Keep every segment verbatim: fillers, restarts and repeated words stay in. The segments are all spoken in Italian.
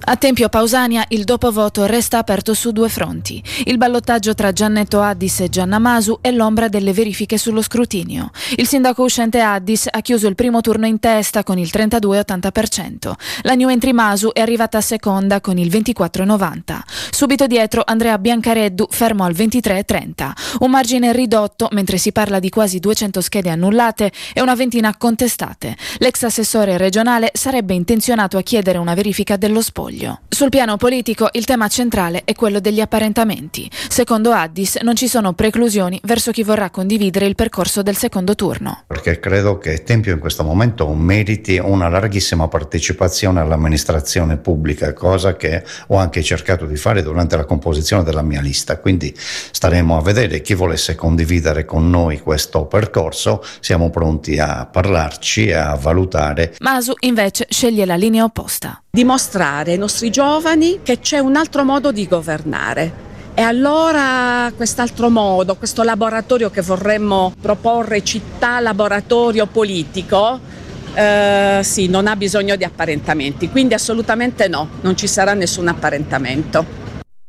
A Tempio Pausania il dopovoto resta aperto su due fronti. Il ballottaggio tra Giannetto Addis e Gianna Masu è l'ombra delle verifiche sullo scrutinio. Il sindaco uscente Addis ha chiuso il primo turno in testa con il trentadue virgola ottanta per cento. La new entry Masu è arrivata a seconda con il ventiquattro virgola novanta. Subito dietro Andrea Biancareddu fermo al ventitré virgola trenta. Un margine ridotto mentre si parla di quasi duecento schede annullate e una ventina contestate. L'ex assessore regionale sarebbe intenzionato a chiedere una verifica dello spoglio. Sul piano politico il tema centrale è quello degli apparentamenti. Secondo Addis non ci sono preclusioni verso chi vorrà condividere il percorso del secondo turno. Perché credo che Tempio in questo momento meriti una larghissima partecipazione all'amministrazione pubblica, cosa che ho anche cercato di fare durante la composizione della mia lista. Quindi staremo a vedere chi volesse condividere con noi questo percorso. Siamo pronti a parlarci e a valutare. Masu invece sceglie la linea opposta. Dimostrare ai nostri giovani che c'è un altro modo di governare. E allora quest'altro modo, questo laboratorio che vorremmo proporre, città laboratorio politico, eh, sì, non ha bisogno di apparentamenti, quindi assolutamente no, non ci sarà nessun apparentamento.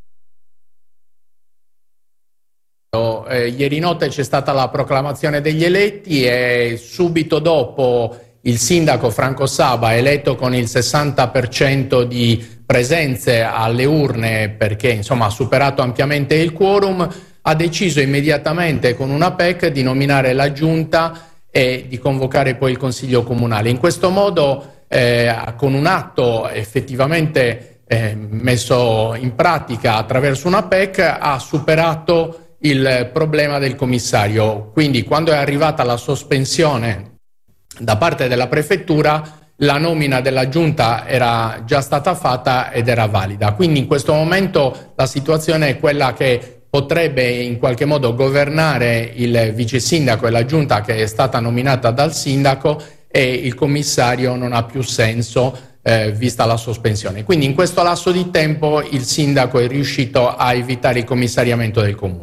Eh, ieri notte c'è stata la proclamazione degli eletti e subito dopo il sindaco Franco Saba, eletto con il sessanta per cento di presenze alle urne perché insomma ha superato ampiamente il quorum, ha deciso immediatamente con una P E C di nominare la giunta e di convocare poi il consiglio comunale. In questo modo, eh, con un atto effettivamente eh, messo in pratica attraverso una P E C, ha superato il problema del commissario. Quindi quando è arrivata la sospensione da parte della prefettura, la nomina della giunta era già stata fatta ed era valida. Quindi in questo momento la situazione è quella che potrebbe in qualche modo governare il vice sindaco e la giunta che è stata nominata dal sindaco, e il commissario non ha più senso eh, vista la sospensione. Quindi in questo lasso di tempo il sindaco è riuscito a evitare il commissariamento del comune.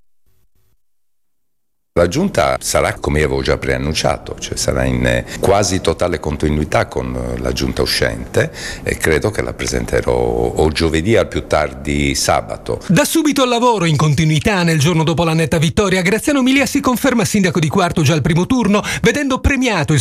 La giunta sarà, come avevo già preannunciato, cioè sarà in quasi totale continuità con la giunta uscente, e credo che la presenterò o giovedì al più tardi sabato. Da subito al lavoro, in continuità nel giorno dopo la netta vittoria, Graziano Milia si conferma sindaco di Quarto già al primo turno, vedendo premiato il